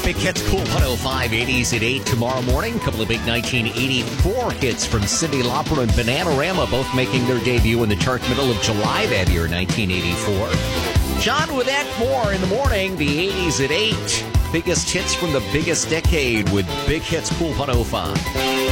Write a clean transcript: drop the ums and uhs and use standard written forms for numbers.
Big Hits Cool 105, 80s at 8 tomorrow morning. A couple of big 1984 hits from Cyndi Lauper and Bananarama, both making their debut in the chart middle of July that year, 1984. John with that, more in the morning, the 80s at 8. Biggest hits from the biggest decade with Big Hits Cool 105.